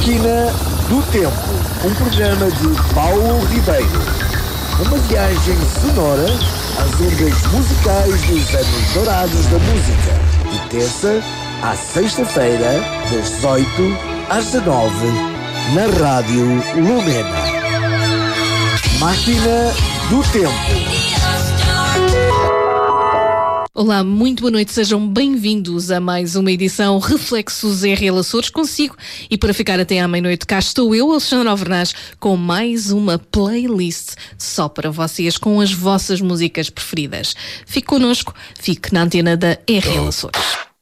Máquina do Tempo, um programa de Paulo Ribeiro. Uma viagem sonora às ondas musicais dos anos dourados da música. De terça à sexta-feira, das 18 às 19, na Rádio Lumena. Máquina do Tempo. Olá, muito boa noite, sejam bem-vindos a mais uma edição Reflexos RL Açores consigo, e para ficar até à meia-noite cá estou eu, Alexandra Alvernaz, com mais uma playlist só para vocês, com as vossas músicas preferidas. Fique connosco, fique na antena da RL Açores.